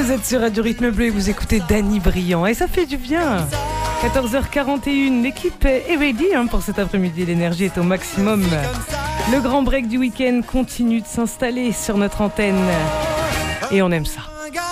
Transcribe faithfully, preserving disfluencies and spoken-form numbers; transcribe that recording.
Vous êtes sur Radio Rythme Bleu et vous écoutez Danny Briand et ça fait du bien. quatorze heures quarante et une, l'équipe est ready hein, pour cet après-midi. L'énergie est au maximum. Le grand break du week-end continue de s'installer sur notre antenne et on aime ça.